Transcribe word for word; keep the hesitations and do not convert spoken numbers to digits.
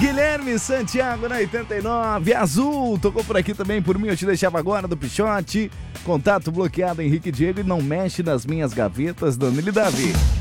Guilherme Santiago na oitenta e nove, Azul, tocou por aqui também por mim, eu te deixava agora do Pichote. Contato bloqueado, Henrique Diego, e não mexe nas minhas gavetas, Danilo e Davi.